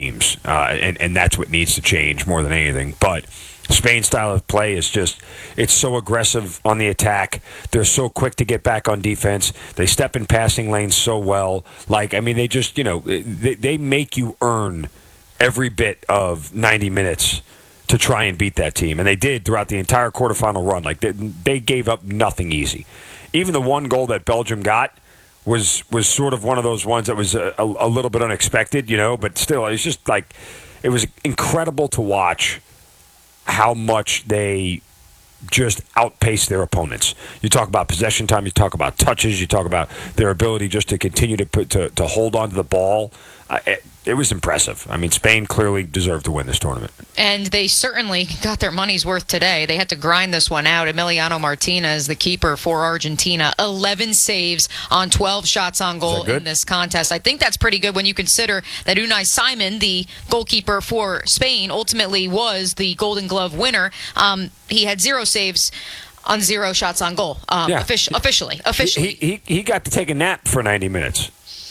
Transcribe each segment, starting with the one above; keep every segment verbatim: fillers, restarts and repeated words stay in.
teams, uh, and, and that's what needs to change more than anything. But Spain's style of play is just, it's so aggressive on the attack. They're so quick to get back on defense. They step in passing lanes so well. Like, I mean, they just, you know, they, they make you earn every bit of ninety minutes to try and beat that team. And they did throughout the entire quarterfinal run. Like, they, they gave up nothing easy. Even the one goal that Belgium got was was sort of one of those ones that was a, a, a little bit unexpected, you know, but still, it's just like, it was incredible to watch how much they just outpace their opponents. You talk about possession time, you talk about touches, you talk about their ability just to continue to put to, to hold on to the ball. Uh, it, it was impressive. I mean, Spain clearly deserved to win this tournament. And they certainly got their money's worth today. They had to grind this one out. Emiliano Martinez, the keeper for Argentina, eleven saves on twelve shots on goal in this contest. I think that's pretty good when you consider that Unai Simon, the goalkeeper for Spain, ultimately was the Golden Glove winner. Um, he had zero saves on zero shots on goal. Um, yeah. offici- officially. Officially. He, he, he got to take a nap for ninety minutes.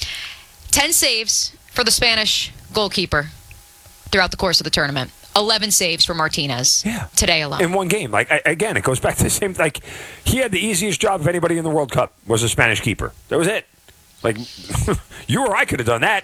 ten saves for the Spanish goalkeeper throughout the course of the tournament. eleven saves for Martinez yeah. today alone. In one game. Like I, again, it goes back to the same, like, he had the easiest job of anybody in the World Cup, was a Spanish keeper. That was it. Like, you or I could have done that.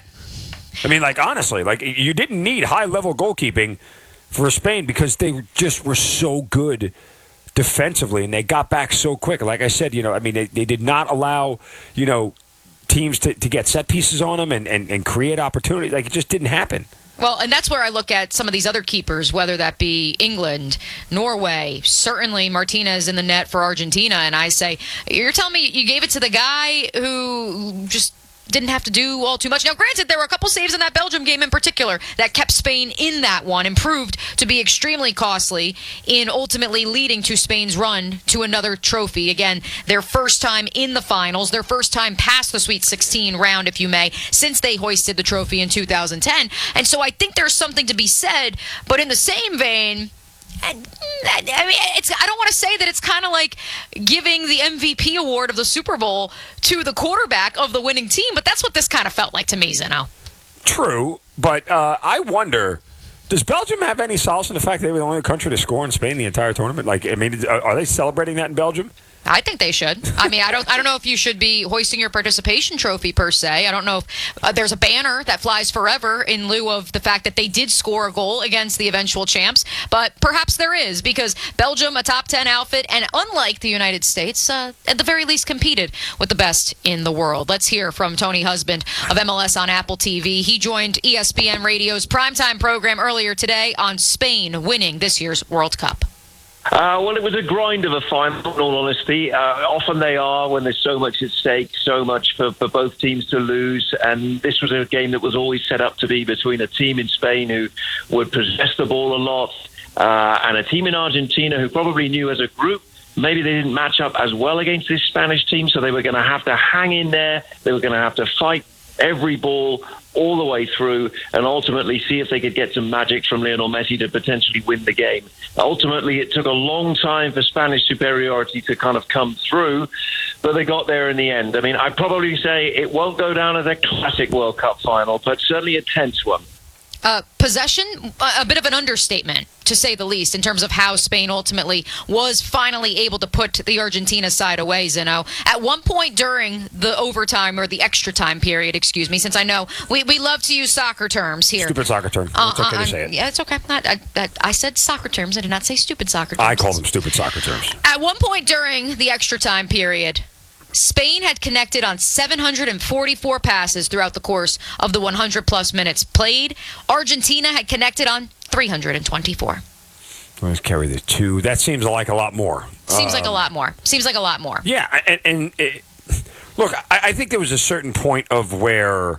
I mean, like, honestly, like, you didn't need high-level goalkeeping for Spain because they just were so good defensively, and they got back so quick. Like I said, you know, I mean, they, they did not allow, you know, teams to, to get set pieces on them and, and, and create opportunities. Like, it just didn't happen. Well, and that's where I look at some of these other keepers, whether that be England, Norway, certainly Martinez in the net for Argentina, and I say, you're telling me you gave it to the guy who just didn't have to do all too much. Now, granted, there were a couple saves in that Belgium game in particular that kept Spain in that one and proved to be extremely costly in ultimately leading to Spain's run to another trophy. Again, their first time in the finals, their first time past the Sweet sixteen round, if you may, since they hoisted the trophy in two thousand ten. And so I think there's something to be said, but in the same vein, I mean, it's, I don't want to say that it's kind of like giving the M V P award of the Super Bowl to the quarterback of the winning team, but that's what this kind of felt like to me, Zeno. True, but uh, I wonder, does Belgium have any solace in the fact that they were the only country to score in Spain the entire tournament? Like, I mean, are they celebrating that in Belgium? I think they should. I mean, I don't I don't know if you should be hoisting your participation trophy per se. I don't know if uh, there's a banner that flies forever in lieu of the fact that they did score a goal against the eventual champs. But perhaps there is, because Belgium, a top ten outfit, and unlike the United States, uh, at the very least competed with the best in the world. Let's hear from Tony Husband of M L S on Apple T V. He joined E S P N Radio's primetime program earlier today on Spain winning this year's World Cup. Uh, well, it was a grind of a final, in all honesty. Uh, often they are when there's so much at stake, so much for, for both teams to lose. And this was a game that was always set up to be between a team in Spain who would possess the ball a lot uh, and a team in Argentina who probably knew as a group maybe they didn't match up as well against this Spanish team, so they were going to have to hang in there. They were going to have to fight every ball all the way through and ultimately see if they could get some magic from Lionel Messi to potentially win the game. Ultimately, it took a long time for Spanish superiority to kind of come through, but they got there in the end. I mean, I'd probably say it won't go down as a classic World Cup final, but certainly a tense one. Uh, possession, a bit of an understatement, to say the least, in terms of how Spain ultimately was finally able to put the Argentina side away, Zeno. At one point during the overtime, or the extra time period, excuse me, since I know we, we love to use soccer terms here. Stupid soccer term. Uh, it's okay uh, to say it. Yeah, it's okay. I, I, I said soccer terms. I did not say stupid soccer terms. I call them stupid soccer terms. At one point during the extra time period, Spain had connected on seven hundred forty-four passes throughout the course of the one hundred plus minutes played. Argentina had connected on three hundred twenty-four. Let's carry the two. That seems like a lot more. Seems um, like a lot more. Seems like a lot more. Yeah, and, and it, look, I, I think there was a certain point of where,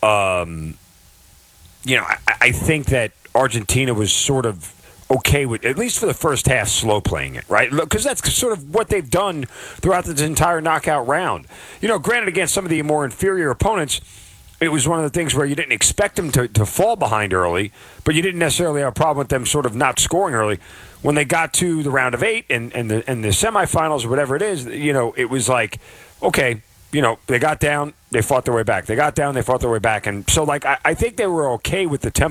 um, you know, I, I think that Argentina was sort of okay with, at least for the first half, slow playing it, right? Because that's sort of what they've done throughout this entire knockout round. You know, granted, against some of the more inferior opponents, it was one of the things where you didn't expect them to, to fall behind early, but you didn't necessarily have a problem with them sort of not scoring early. When they got to the round of eight and, and, the, and the semifinals or whatever it is, you know, it was like, okay, you know, they got down, they fought their way back. They got down, they fought their way back. And so, like, I, I think they were okay with the tempo